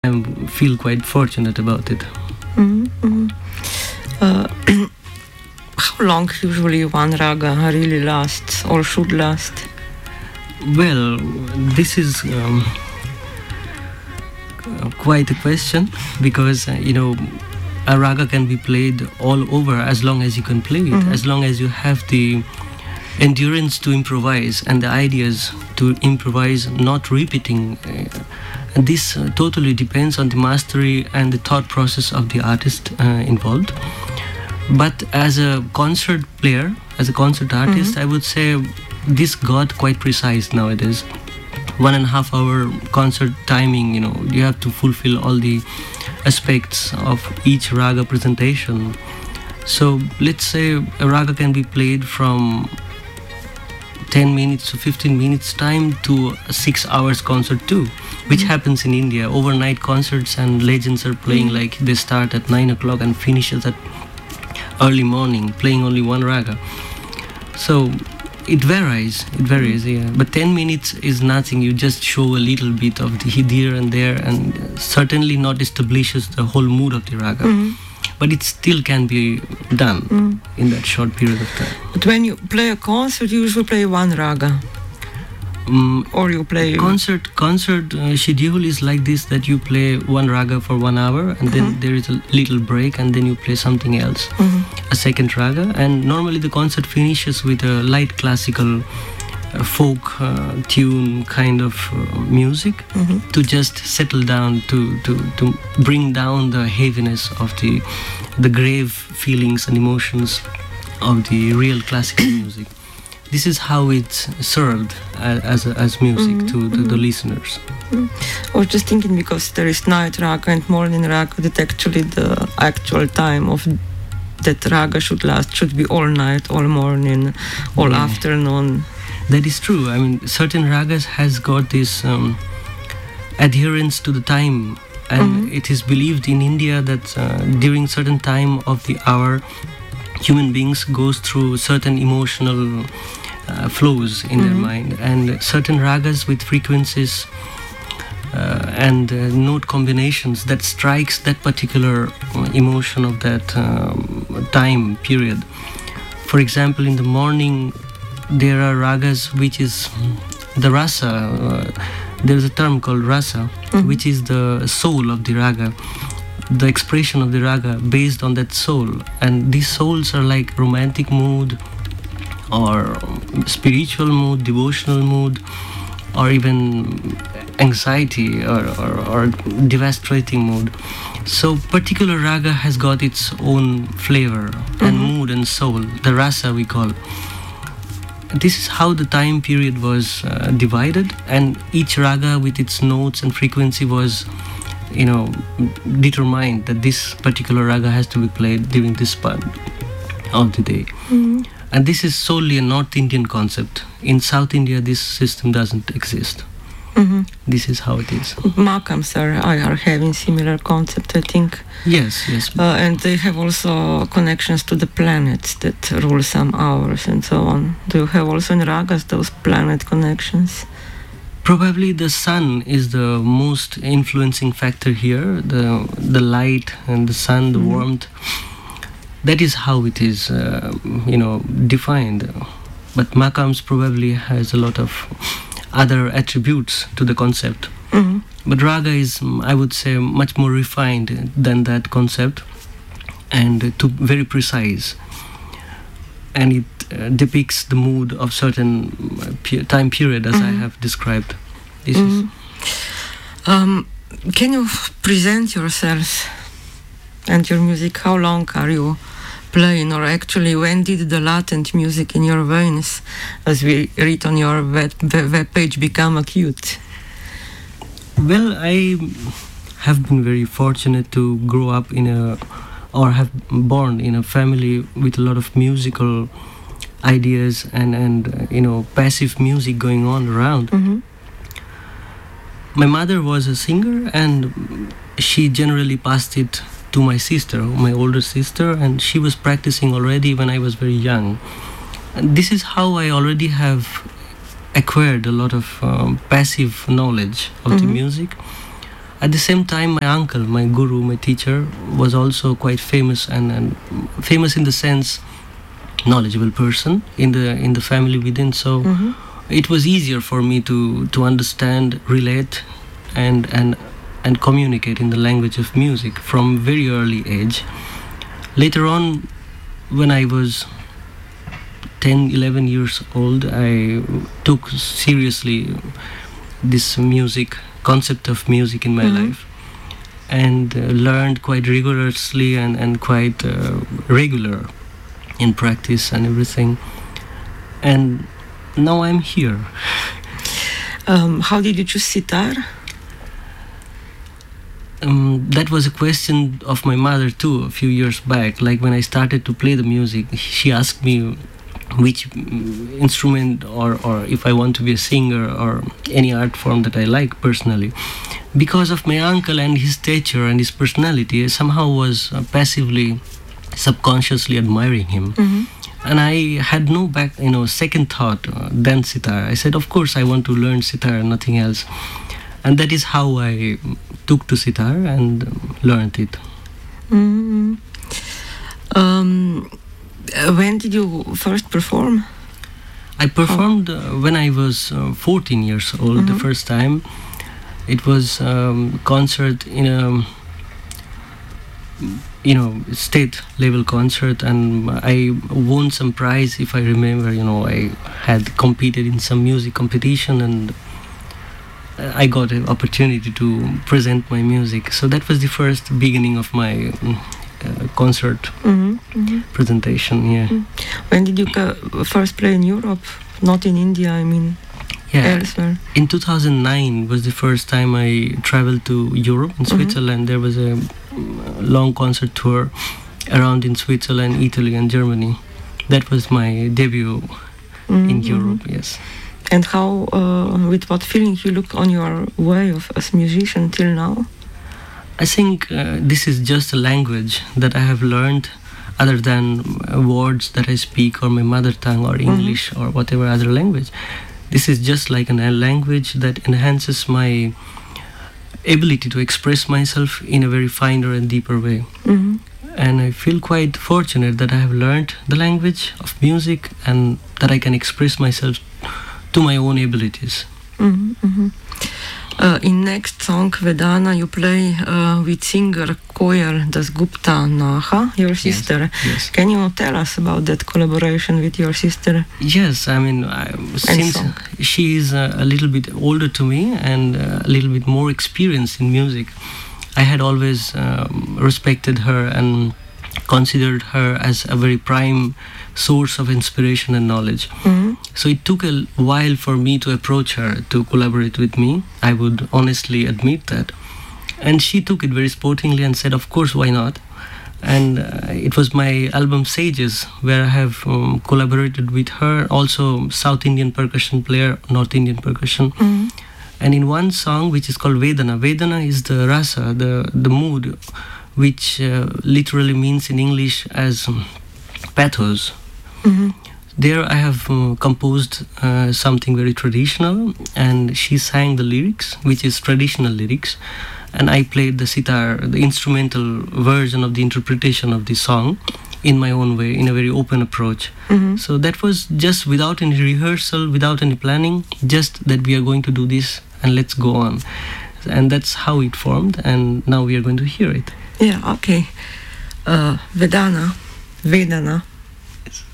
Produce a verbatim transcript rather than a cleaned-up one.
I feel quite fortunate about it. Mm-hmm. Uh, how long usually one raga really lasts or should last? Well, this is um, quite a question because, uh, you know, a raga can be played all over as long as you can play it, mm-hmm. as long as you have the endurance to improvise and the ideas to improvise, not repeating. Uh, and this uh, totally depends on the mastery and the thought process of the artist uh, involved. But as a concert player, as a concert artist, mm-hmm. I would say this got quite precise nowadays. One and a half hour concert timing, you know, you have to fulfill all the aspects of each raga presentation. So let's say a raga can be played from ten minutes to fifteen minutes time to a six hours concert too, which mm-hmm. happens in India. Overnight concerts and legends are playing mm-hmm. like they start at nine o'clock and finishes at early morning, playing only one raga. So it varies, it varies, yeah. But ten minutes is nothing. You just show a little bit of the here and there, and certainly not establishes the whole mood of the raga. Mm-hmm. But it still can be done mm. in that short period of time. But when you play a concert, you usually play one raga. Um, or you play... Concert concert uh, schedule is like this, that you play one raga for one hour and mm-hmm. then there is a little break and then you play something else, mm-hmm. a second raga. And normally the concert finishes with a light classical uh, folk uh, tune kind of uh, music mm-hmm. to just settle down, to, to, to bring down the heaviness of the, the grave feelings and emotions of the real classical music. This is how it's served as as music mm-hmm. to the, the mm-hmm. listeners. Mm-hmm. I was just thinking, because there is night raga and morning raga, that actually the actual time of that raga should last should be all night, all morning, all yeah. afternoon. That is true. I mean, certain ragas has got this um, adherence to the time, and mm-hmm. it is believed in India that uh, during certain time of the hour, human beings goes through certain emotional uh, flows in mm-hmm. their mind, and certain ragas with frequencies uh, and uh, note combinations that strikes that particular uh, emotion of that um, time period. For example, in the morning there are ragas which is the rasa. Uh, there is a term called rasa, mm-hmm. which is the soul of the raga, the expression of the raga based on that soul. And these souls are like romantic mood or spiritual mood, devotional mood, or even anxiety or, or, or devastating mood. So particular raga has got its own flavor mm-hmm. and mood and soul, the rasa we call. This is how the time period was uh, divided, and each raga with its notes and frequency was, you know, determined that this particular raga has to be played during this part of the day. Mm-hmm. And this is solely a North Indian concept. In South India, this system doesn't exist. Mm-hmm. This is how it is. Makams are, are having similar concept, I think. Yes, yes. Uh, and they have also connections to the planets that rule some hours and so on. Do you have also in ragas those planet connections? Probably the sun is the most influencing factor here. The the light and the sun, the mm-hmm. warmth. That is how it is, uh, you know, defined. But Makams probably has a lot of other attributes to the concept. Mm-hmm. But raga is, I would say, much more refined than that concept, and to very precise. And it uh, depicts the mood of certain pe- time period, as mm-hmm. I have described. This mm-hmm. is. Um, can you present yourself and your music? How long are you playing, or actually when did the latent music in your veins, as we read on your web, web page, become acute? Well, I have been very fortunate to grow up in a, or have born in a family with a lot of musical ideas and, and uh, you know, passive music going on around. Mm-hmm. My mother was a singer, and she generally passed it to my sister, my older sister, and she was practicing already when I was very young. And this is how I already have acquired a lot of um, passive knowledge of mm-hmm. the music. At the same time, my uncle, my guru, my teacher, was also quite famous and, and famous in the sense knowledgeable person in the in the family within. So Mm-hmm. it was easier for me to to understand, relate, and and and communicate in the language of music from very early age. Later on, when I was ten, eleven years old, I took seriously this music concept of music in my Mhm. life, and uh, learned quite rigorously and, and quite uh, regular in practice and everything. And now I'm here. Um, how did you choose sitar? Um, that was a question of my mother too a few years back. Like when I started to play the music, she asked me which mm, instrument, or, or if I want to be a singer, or any art form that I like personally. Because of my uncle and his stature and his personality, I somehow was uh, passively, subconsciously admiring him. Mm-hmm. And I had no back, you know, second thought uh, than sitar. I said, of course, I want to learn sitar, nothing else. And that is how I took to sitar and um, learned it. Mm-hmm. Um, uh, when did you first perform? I performed uh, when I was uh, fourteen years old, Mhm. the first time. It was um, concert in a, you know, state level concert, and I won some prize, if I remember. You know, I had competed in some music competition, and I got an opportunity to present my music. So that was the first beginning of my mm, uh, concert Mm-hmm. Mm-hmm. presentation. Yeah, When did you ca- first play in Europe? Not in India, I mean, yeah. elsewhere. In two thousand nine was the first time I traveled to Europe, in Mhm. Switzerland. There was a mm, long concert tour around in Switzerland, Italy, and Germany. That was my debut Mm-hmm. in Europe. Yes. And how, uh, with what feeling you look on your way of as musician till now? I think uh, this is just a language that I have learned, other than uh, words that I speak, or my mother tongue, or English, or whatever other language. This is just like an, a language that enhances my ability to express myself in a very finer and deeper way. Mm-hmm. And I feel quite fortunate that I have learned the language of music, and that I can express myself to my own abilities. Mm-hmm. Mm-hmm. Uh, in next song, Vedana, you play uh, with singer Koyal Dasgupta Naha, your sister. Yes. Can you tell us about that collaboration with your sister? Yes, I mean, I, since song. she is uh, a little bit older to me and uh, a little bit more experienced in music, I had always um, respected her and considered her as a very prime source of inspiration and knowledge. Mm-hmm. So it took a while for me to approach her to collaborate with me. I would honestly admit that. And she took it very sportingly and said, of course, why not? And uh, it was my album Sages, where I have um, collaborated with her, also South Indian percussion player, North Indian percussion. Mm-hmm. And in one song, which is called Vedana, Vedana is the rasa, the, the mood, which uh, literally means in English as um, pathos. Mm-hmm. There I have uh, composed uh, something very traditional, and she sang the lyrics, which is traditional lyrics, and I played the sitar, the instrumental version of the interpretation of the song in my own way, in a very open approach. Mm-hmm. So that was just without any rehearsal, without any planning, just that we are going to do this and let's go on. And that's how it formed, and now we are going to hear it. Yeah, okay. Uh, Vedana, Vedana.